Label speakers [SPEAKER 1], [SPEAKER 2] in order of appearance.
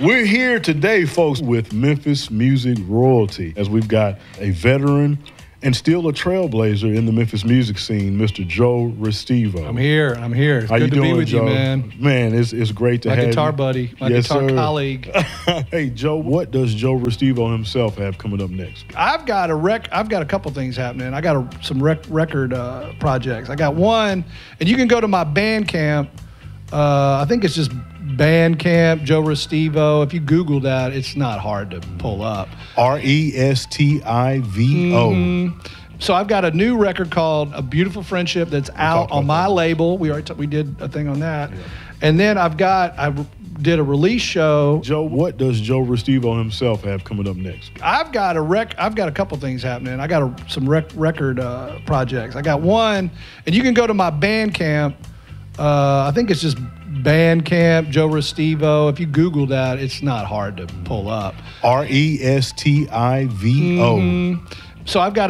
[SPEAKER 1] We're here today, folks, with Memphis Music Royalty, as we've got a veteran and still a trailblazer in the Memphis music scene, Mr. Joe Restivo.
[SPEAKER 2] I'm here. It's
[SPEAKER 1] How
[SPEAKER 2] good
[SPEAKER 1] you
[SPEAKER 2] to
[SPEAKER 1] doing,
[SPEAKER 2] be with
[SPEAKER 1] Joe?
[SPEAKER 2] you, man.
[SPEAKER 1] Man, it's great to
[SPEAKER 2] My
[SPEAKER 1] have
[SPEAKER 2] guitar
[SPEAKER 1] you.
[SPEAKER 2] buddy, my
[SPEAKER 1] Yes,
[SPEAKER 2] guitar
[SPEAKER 1] sir.
[SPEAKER 2] colleague.
[SPEAKER 1] Hey, Joe, what does Joe Restivo himself have coming up next?
[SPEAKER 2] I've got a couple things happening. I got some record projects. I got one, and you can go to my Bandcamp. I think it's just Bandcamp, Joe Restivo. If you Google that, it's not hard to pull up.
[SPEAKER 1] Restivo.
[SPEAKER 2] So I've got a new record called A Beautiful Friendship that's out on my label. We did a thing on that. Yeah. And then I did a release show.
[SPEAKER 1] Joe, what does Joe Restivo himself have coming up next?
[SPEAKER 2] I've got a couple things happening. I got some record projects. I got one, and you can go to my Bandcamp. I think it's just Bandcamp, Joe Restivo. If you Google that, it's not hard to pull up.
[SPEAKER 1] Restivo.
[SPEAKER 2] So I've got